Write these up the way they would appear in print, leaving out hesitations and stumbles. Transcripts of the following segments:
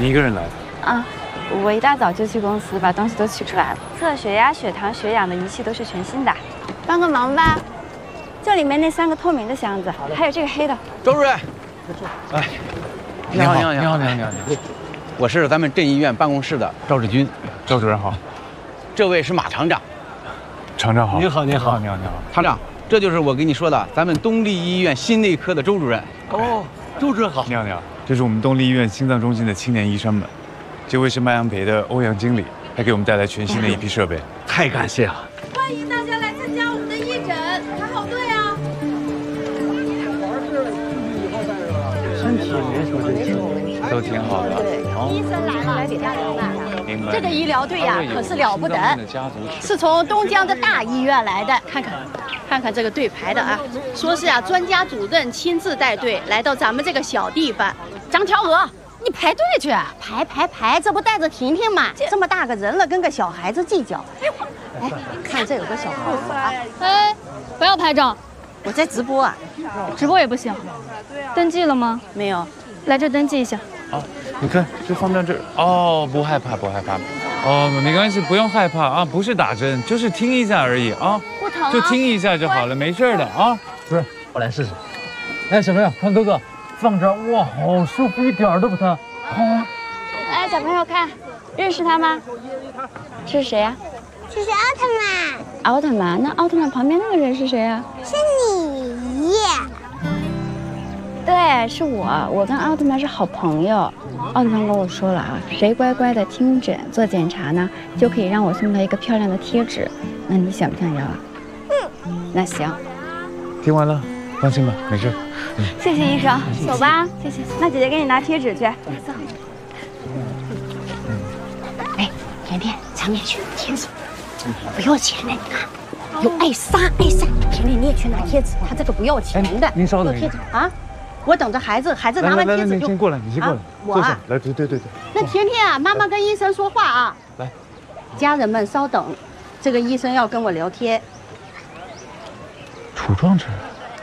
你一个人来的？ 啊，我一大早就去公司把东西都取出来了，测血压、血糖、血氧的仪器都是全新的。帮个忙吧，这里面那3个透明的箱子，还有这个黑的。 周主任，哎， 你好，你好。 我是咱们镇医院办公室的赵志军。 赵主任好。 这位是马厂长。 厂长好。 你好。 厂长，这就是我跟你说的咱们东丽医院心内科的周主任。 哦，周主任好。 你好。这是我们东丽医院心脏中心的青年医生们。这位是麦阳培的欧阳经理，还给我们带来全新的一批设备。 太感谢了。 欢迎大家来参加我们的义诊，排好队啊！ 身体没什么问题， 都挺好的。 医生来给大家看。 明白。 这个医疗队呀，可是了不得，是从东江的大医院来的。看看这个队排的啊，说是啊，专家主任亲自带队来到咱们这个小地方。张条娥，你排队去，排，这不带着婷婷吗？这么大个人了，跟个小孩子计较。哎，看这有个小护士啊。 哎，不要拍照， 我在直播啊， 直播也不行。登记了吗？ 没有。 来这登记一下。 哦，你看这放在这儿。哦，不害怕。哦，没关系，不用害怕啊，不是打针，就是听一下而已啊。 不疼啊， 就听一下就好了，没事的啊。 不是，我来试试。哎，小朋友，看哥哥放这儿，哇，好舒服，一点都不疼。好。 哎，小朋友看，认识他吗？这是谁呀？ 这是奥特曼。 奥特曼？那奥特曼旁边那个人是谁呀？ 是你。 对，是我。我跟奥特曼是好朋友。奥特曼跟我说了啊，谁乖乖的听诊做检查呢，就可以让我送他一个漂亮的贴纸。那你想不想要啊？那行。 听完了，放心吧，没事。 谢谢医生，走吧。谢谢。那姐姐给你拿贴纸去。 哎，甜甜，咱们也去拿贴纸，不要钱的，你看。有艾莎，甜甜你也去拿贴纸，他这个不要钱的。 您稍等一下啊。我等着孩子拿完贴纸就。 你先过来，坐下。来，对。 那甜甜啊，妈妈跟医生说话啊。 来， 家人们稍等，这个医生要跟我聊天。 楚壮这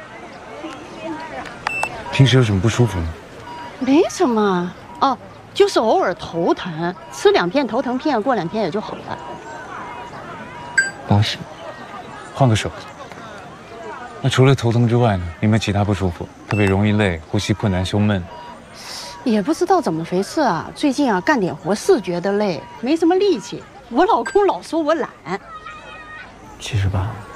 平时有什么不舒服吗？ 没什么哦，就是偶尔头疼，吃2片头疼片，过2天也就好了。 80，换个手。那除了头疼之外呢？有没有其他不舒服？特别容易累，呼吸困难，胸闷？ 也不知道怎么回事啊，最近啊干点活是觉得累，没什么力气。我老公老说我懒。 78。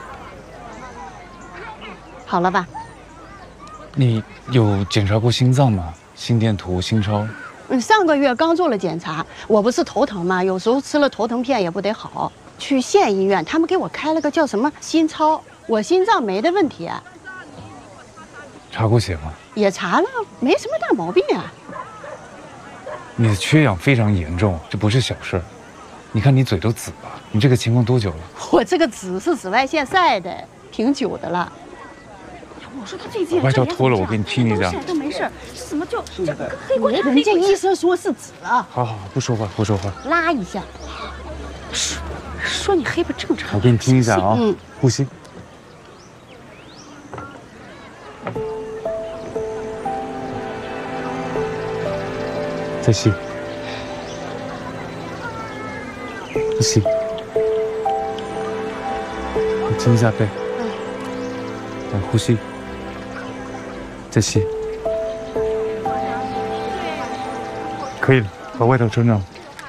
好了吧？ 你有检查过心脏吗？心电图、心超？ 上个月刚做了检查，我不是头疼吗？有时候吃了头疼片也不得好。去县医院，他们给我开了个叫什么心超。我心脏没的问题啊， 查过血吗？ 也查了，没什么大毛病啊。 你的缺氧非常严重，这不是小事儿。你看你嘴都紫了，你这个情况多久了？ 我这个紫是紫外线晒的，挺久的了。我说他最近外套脱了，我给你听一下。 都没事，怎么就这个黑过？人家医生说是紫啊。 好，不说话。 拉一下。说你黑不正常。 我给你听一下啊，呼吸。再吸，呼吸，你亲一下背，来呼吸，再吸，可以了，把外套穿上。